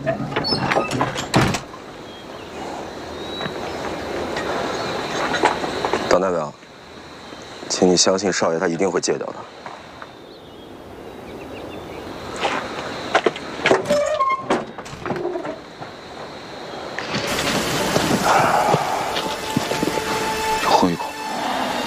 党代表，请你相信少爷，他一定会戒掉的。